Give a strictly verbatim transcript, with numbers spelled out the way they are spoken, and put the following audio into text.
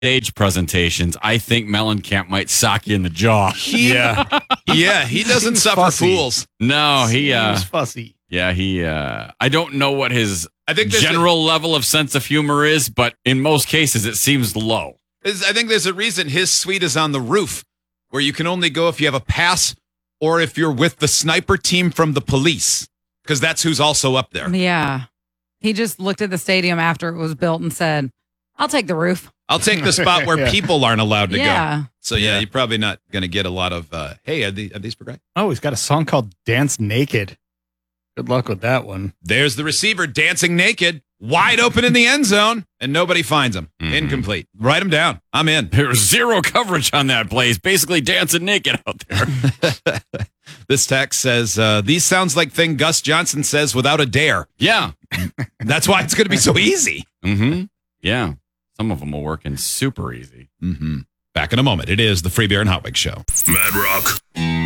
stage presentations, I think Mellencamp might sock you in the jaw. He, Yeah. yeah, he doesn't Seems suffer fussy. fools. No, he, uh, Seems fussy. yeah, he, uh, I don't know what his I think there's general level of sense of humor is, but in most cases, it seems low. Is- I think there's a reason his suite is on the roof, where you can only go if you have a pass or if you're with the sniper team from the police, because that's who's also up there. Yeah. He just looked at the stadium after it was built and said, I'll take the roof. I'll take the spot where Yeah. people aren't allowed to Yeah. go. So yeah, you're probably not going to get a lot of, uh, hey, are, the, are these for guys? Oh, he's got a song called Dance Naked. Good luck with that one. There's the receiver dancing naked, wide open in the end zone, and nobody finds him. Mhm. Incomplete. Write him down. I'm in. There was zero coverage on that play. He's basically dancing naked out there. This text says, uh, these sounds like thing Gus Johnson says without a dare. Yeah. That's why it's going to be so easy. Mm-hmm. Yeah. Some of them will work in super easy. Mm-hmm. Back in a moment. It is the Free Beer and Hot Wings Show. Mad Rock